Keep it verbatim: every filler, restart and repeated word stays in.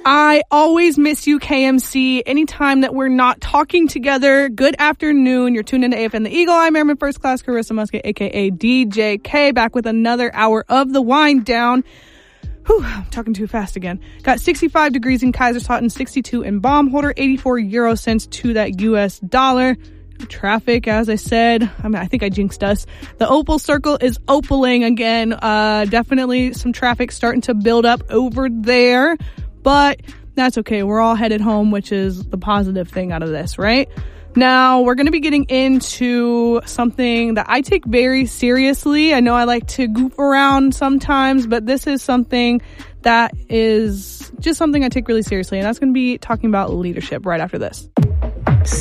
I always miss you, K M C. Anytime that we're not talking together, good afternoon. You're tuned into A F N The Eagle. I'm Airman First Class Carissa Musket, a k a. D J K, back with another hour of the wind down. Whew, I'm talking too fast again. Got sixty-five degrees in Kaiserslautern, sixty-two in Baumholder, eighty-four euro cents to that U S dollar. Traffic, as I said, I mean, I think I jinxed us. The Opal Circle is opaling again. Uh, definitely some traffic starting to build up over there, but that's okay. We're all headed home, which is the positive thing out of this, right? Now, we're going to be getting into something that I take very seriously. I know I like to goof around sometimes, but this is something that is just something I take really seriously, and that's going to be talking about leadership right after this.